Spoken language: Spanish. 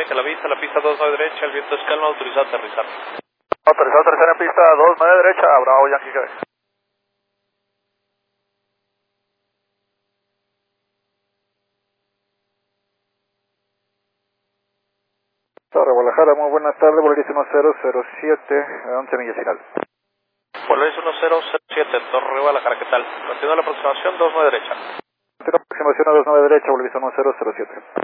que la pista 29 derecha, el viento es calmo, autorizado a aterrizar. Autorizado a aterrizar en pista 29 derecha, Bravo Yankee Quebec. Torre Guadalajara, muy buenas tardes, Volaris 1007, 11 millas final. Volaris 1007, Torre Guadalajara, ¿qué tal? Continúa la aproximación 29 derecha. Continúa aproximación a 29 derecha, Volaris 1007.